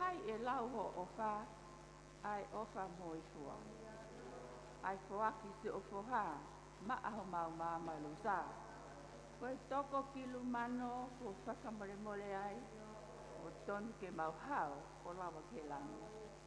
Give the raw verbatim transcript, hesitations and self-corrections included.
hai e lau ho o wha, ai o wha moi fua. Ai fuaki se o fuha, ma aho mau maa malusa. Koe toko kilu mano ko whakamare mole ai, o tonu ke mau hao o lawa ke langi.